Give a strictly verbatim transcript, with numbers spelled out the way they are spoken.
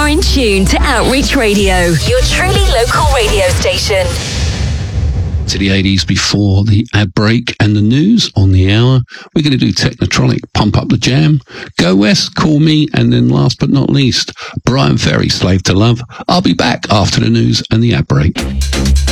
are in tune to Outreach Radio, your truly local radio station. To the eighties before the ad break and the news on the hour. We're going to do Technotronic, Pump Up the Jam, Go West, Call Me, and then last but not least, Brian Ferry, Slave to Love. I'll be back after the news and the ad break.